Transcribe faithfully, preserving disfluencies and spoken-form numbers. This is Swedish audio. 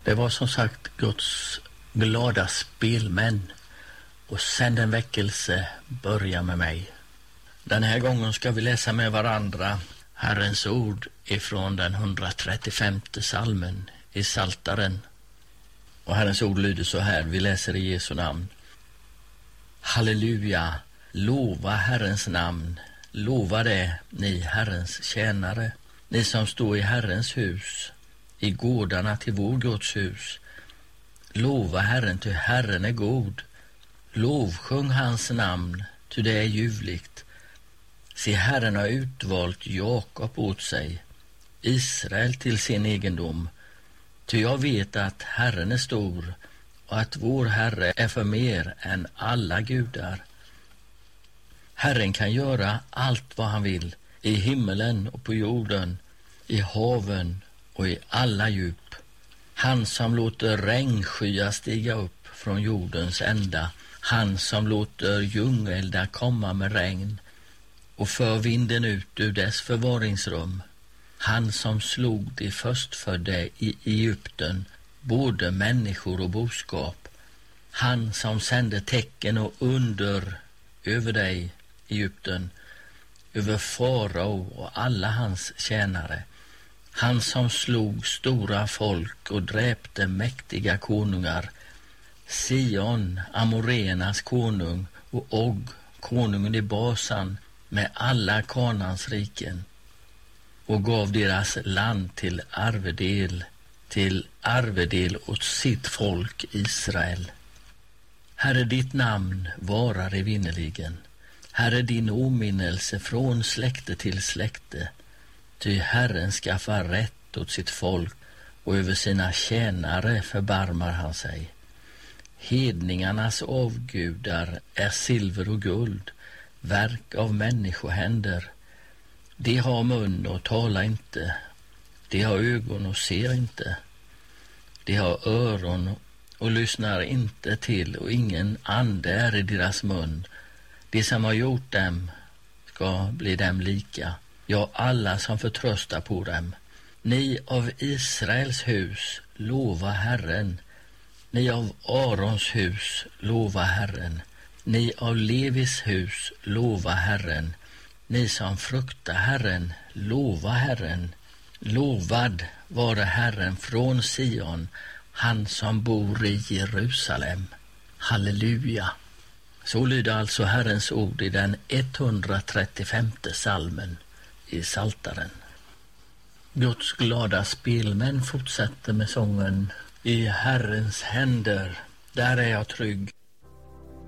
Det var som sagt Guds glada spelmän, och sen den väckelse börjar med mig. Den här gången ska vi läsa med varandra Herrens ord ifrån den hundratrettiofemte salmen i Psaltaren. Och Herrens ord lyder så här, vi läser i Jesu namn. Halleluja, lova Herrens namn, lova det, ni Herrens tjänare, ni som står i Herrens hus, i gårdarna till vår Guds hus. Lova Herren, ty Herren är god, lovsjung hans namn, ty det är ljuvligt. Se, Herren har utvalt Jakob åt sig, Israel till sin egendom. Ty jag vet att Herren är stor och att vår Herre är för mer än alla gudar. Herren kan göra allt vad han vill, i himmelen och på jorden, i haven och i alla djup. Han som låter regnskyar stiga upp från jordens ända, han som låter ljungeldar komma med regn och för vinden ut ur dess förvaringsrum. Han som slog de förstfödda i Egypten, både människor och boskap. Han som sände tecken och under över dig, Egypten, över farao och alla hans tjänare. Han som slog stora folk och dräpte mäktiga konungar, Sion, Amorenas konung, och Og, konungen i Basan, med alla Kanans riken, och gav deras land till arvedel, till arvedel åt sitt folk Israel. Herre, ditt namn varar evinnerligen. Herre, din åminnelse från släkte till släkte. Ty Herren skaffar rätt åt sitt folk, och över sina tjänare förbarmar han sig. Hedningarnas avgudar är silver och guld, verk av människohänder. De har mun och talar inte, de har ögon och ser inte, de har öron och lyssnar inte till, och ingen ande är i deras mun. De som har gjort dem ska bli dem lika, ja, alla som förtröstar på dem. Ni av Israels hus, lova Herren. Ni av Arons hus, lova Herren. Ni av Levis hus, lova Herren. Ni som fruktar Herren, lova Herren. Lovad vare Herren från Sion, han som bor i Jerusalem. Halleluja. Så lyder alltså Herrens ord i den etthundratrettiofemte salmen i Psaltaren. Guds glada spelmän fortsätter med sången: I Herrens händer, där är jag trygg.